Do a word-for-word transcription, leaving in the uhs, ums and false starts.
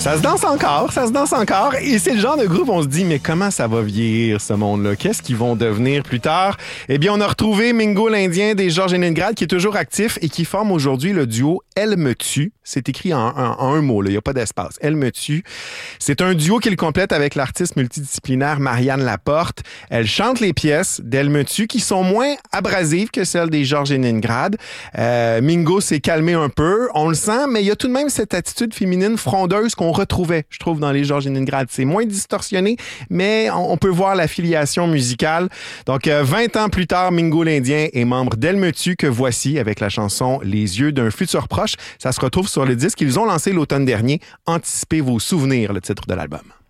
Ça se danse encore, ça se danse encore. Et c'est le genre de groupe, on se dit, mais comment ça va vieillir, ce monde-là? Qu'est-ce qu'ils vont devenir plus tard? Eh bien, on a retrouvé Mingo l'Indien des Georges Leningrad, qui est toujours actif et qui forme aujourd'hui le duo Elle me tue. C'est écrit en, en, en un mot, là. Il n'y a pas d'espace. Elle me tue. C'est un duo qu'il complète avec l'artiste multidisciplinaire Marianne Laporte. Elle chante les pièces d'Elle me tue, qui sont moins abrasives que celles des Georges Leningrad. Euh, Mingo s'est calmé un peu, on le sent, mais il y a tout de même cette attitude féminine frondeuse qu'on retrouvait, je trouve, dans les Georges Leningrad. C'est moins distorsionné, mais on peut voir la filiation musicale. Donc, euh, vingt ans plus tard, Mingo l'Indien est membre d'Elle me tue, que voici avec la chanson Les yeux d'un futur proche. Ça se retrouve sur le disque qu'ils ont lancé l'automne dernier. Anticipez vos souvenirs, le titre de l'album.